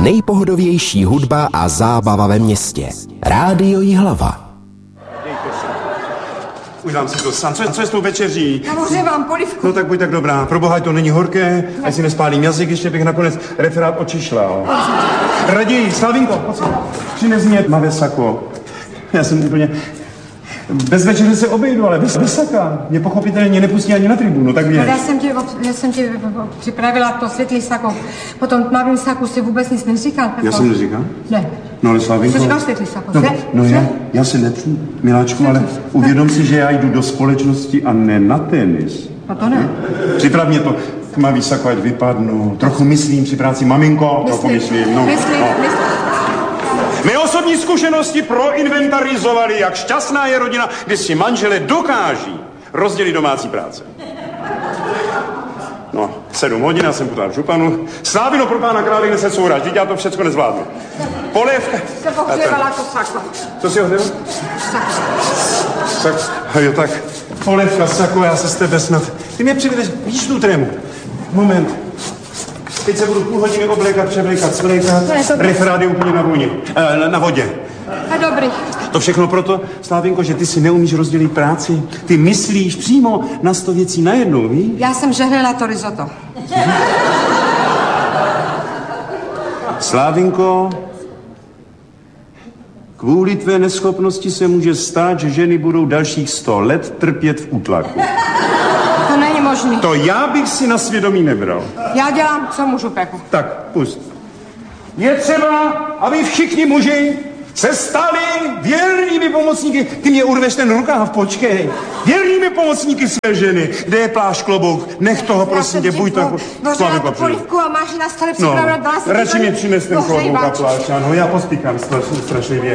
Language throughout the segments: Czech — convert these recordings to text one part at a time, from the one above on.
Nejpohodovější hudba a zábava ve městě. Rádio Jihlava. Udělám si to sám. Co je s tou večeří? Já ohřívám polivku. No tak buď tak dobrá. Proboha, to není horké. Ať si nespálím jazyk, ještě bych nakonec referát očišlal. Raději, Slavinko, pojď si. Přines mě tmavé sako. Já jsem úplně... Bez večeře se obejdu, ale bez saka. Mě pochopitelně nepustí ani na tribunu, tak věď. Já jsem ti připravila to světlý sako. Po tom tmavém saku si vůbec nic neříkal. Já jsem neříkal? Ne. No ale Slavinko... Jsi říkal světlý sako, No já se netřím, miláčku, ale uvědom si, že já jdu do společnosti a ne na tenis. No to ne. Připrav mě to tmavý sako, ať vypadnu. Trochu myslím při práci, maminko, trochu myslím. No. Myslím. Mé osobní zkušenosti proinventarizovaly, jak šťastná je rodina, kdy si manželé dokáží rozdělit domácí práce. No, 7 hodin, já jsem potal v županu. Slávino, pro pána krále, kde se souraž, vždyť já to všechno nezvládnu. Polevka. Se pohřevala to sako. Co si ohřeval? Sako. Jo, tak. Polevka, sako, já se s tebe snad. Ty mě přivedeš, vidíš tu trému? Moment. Teď se budu půl hodiny oblékat, převlékat, svlékat. Referát je úplně na vůni. Na vodě. A dobrý. To všechno proto, Slávinko, že ty si neumíš rozdělit práci. Ty myslíš přímo na 100 věcí najednou, víš? Já jsem žehlila to risotto. Slávinko, kvůli tvé neschopnosti se může stát, že ženy budou dalších 100 let trpět v útlaku. To není možný. To já bych si na svědomí nebral. Já dělám, co můžu, Pepo. Tak, pust. Je třeba, aby všichni muži se stali věrnými pomocníky. Ty mě urveš ten rukáv, počkej. Věrnými pomocníky své ženy. Kde je plášť, klobouk? Nech toho, prosím tě, buď tak. Bože, tu polivku a máš na stole připraveno 12. Radši mi přines ten klobouk a plášť. Ano, já pospíkám strašlivě.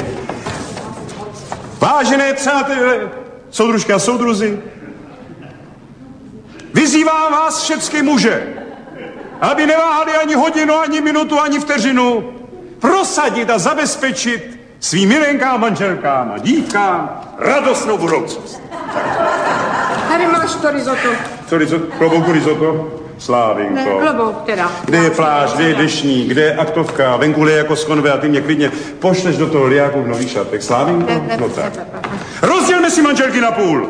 Vážené přátelé, soudružky a soudruzi, vyzývám vás všechny muže, aby neváhali ani hodinu, ani minutu, ani vteřinu prosadit a zabezpečit svým milenkám, manželkám a dívkám radostnou budoucnost. Tady máš to risotto. Co risotto? Klobouku risotto? Slávinko. Ne, klobouk teda. Kde je pláž, kde je dešník, kde je aktovka, venku lije jako z konve a ty mě klidně pošleš do toho lijáku v nový šatek. Slávinko? No tak. Rozdělme si manželky na půl.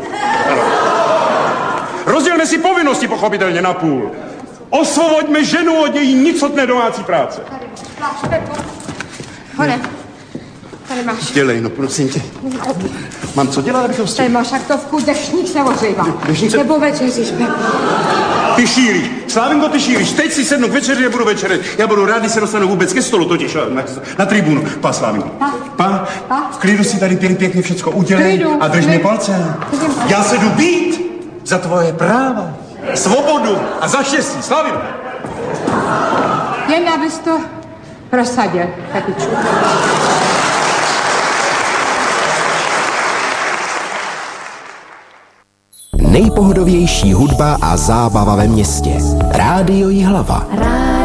Rozdělme si povinnosti pochopitelně na půl. Osvoboďme ženu od její nicotné domácí práce. Hone, tady máš. Dělej, no prosím tě. Mám co dělat, abych to Tady máš aktovku, dešník se ohřívá. Nebo večeříš, Pepo. Ty šíríš. Slávinko, ty šíríš. Teď si sednu k večeři, nebudu večeřit. Já budu rád, když se dostanu vůbec ke stolu, totiž na tribunu. Pa, Slávinko. Pa. V klidu si tady pěkně všecko udělej a drž mě palce. Já se jdu být za tvoje práva, svobodu a za štěstí. Slávinko. Jen abys to prosadil, Pepičku. Nejpohodovější hudba a zábava ve městě. Rádio Jihlava.